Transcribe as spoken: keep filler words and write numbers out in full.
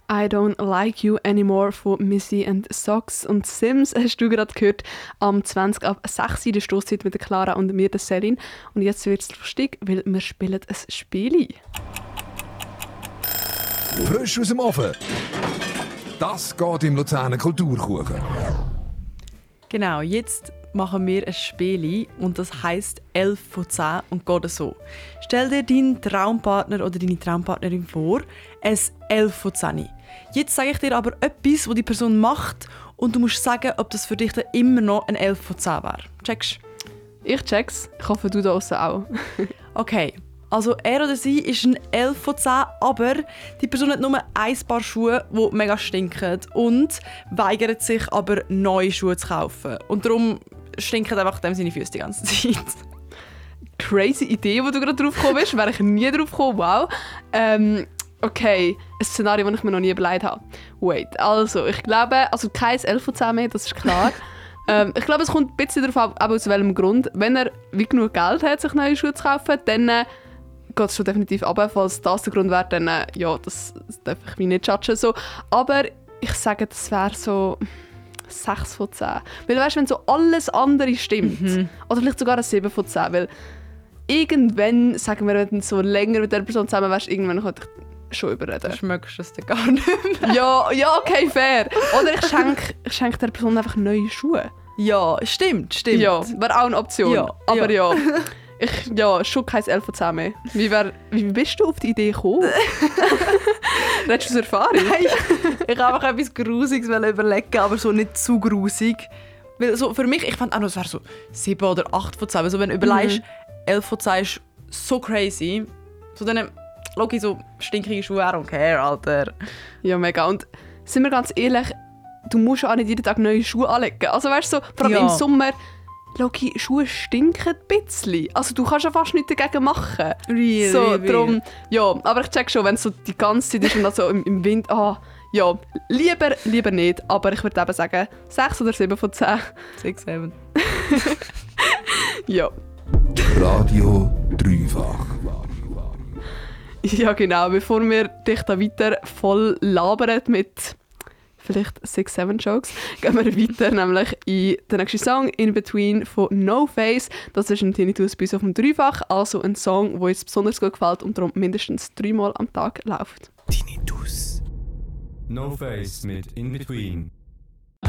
I Don't Like You Anymore von Missy and Socks und Sims hast du gerade gehört am zwanzig ab sechs Uhr der Stosszeit mit der Clara und mir, der Selin. Und jetzt wird es lustig, weil wir spielen ein Spiel. Frisch aus dem Ofen. Das geht im Luzerner Kulturkuchen. Genau, jetzt machen wir ein Spiel und das heisst elf von zehn und geht so. Stell dir deinen Traumpartner oder deine Traumpartnerin vor, es elf von zehn. Jetzt sage ich dir aber etwas, was die Person macht und du musst sagen, ob das für dich dann immer noch ein elf von zehn wäre. Checkst? Ich check's. Ich hoffe, du da draussen auch. Okay. Also er oder sie ist ein elf von zehn, aber die Person hat nur ein Paar Schuhe, die mega stinken und weigert sich aber, neue Schuhe zu kaufen. Und darum stinken einfach dem seine Füße die ganze Zeit. Crazy Idee, wo du gerade drauf gekommen bist. Wäre ich nie drauf gekommen. Wow. Ähm, okay, ein Szenario, das ich mir noch nie überlegt habe. Wait, also ich glaube, also kein elf von zehn mehr, das ist klar. ähm, ich glaube, es kommt ein bisschen darauf ab, aus welchem Grund. Wenn er wie genug Geld hat, sich neue Schuhe zu kaufen, dann äh, geht es schon definitiv runter. Falls das der Grund wäre, dann äh, ja, das, das darf ich mich nicht judgen. So. Aber ich sage, das wäre so sechs von zehn. Weil weißt, wenn so alles andere stimmt, mhm. oder vielleicht sogar ein sieben von zehn, weil irgendwann, sagen wir, wenn du so länger mit der Person zusammen wärst, irgendwann könnte ich schon überreden. Du schmeckst es dir gar nicht mehr. Ja, ja, okay, fair. Oder ich schenke ich schenk der Person einfach neue Schuhe. Ja, stimmt, stimmt. Ja, wäre auch eine Option. Ja, aber ja. ja. Ich, ja, schon kein elf von zehn mehr. Wie, wär, wie bist du auf die Idee gekommen? Redest du aus Erfahrung? Nein, ich habe einfach etwas Grusiges überlegen, aber so nicht zu grusig. Weil so für mich, ich fand auch noch, es wäre so sieben oder acht von zehn. Also wenn du überlegst, mhm. elf von zehn ist so crazy. So dann, Loki, so stinkige Schuhe, I don't care, Alter. Ja, mega. Und sind wir ganz ehrlich, du musst auch nicht jeden Tag neue Schuhe anlegen. Also weißt du, so, vor allem ja. im Sommer, Loki, Schuhe stinken ein bisschen. Also du kannst ja fast nichts dagegen machen. Really, so, really. Drum, ja, aber ich check schon, wenn es so die ganze Zeit ist und dann so im, im Wind, ah, ja, lieber, lieber nicht. Aber ich würde eben sagen, sechs oder sieben von zehn. sechs, sieben. Ja. Radio Dreifach. Ja, genau. Bevor wir dich da weiter voll labern mit vielleicht six seven Jokes, gehen wir weiter, nämlich in den nächsten Song «In Between» von No Face. Das ist ein Tinnitus bei uns auf dem Dreifach, also ein Song, der uns besonders gut gefällt und darum mindestens dreimal am Tag läuft. Tinnitus. No Face mit In Between.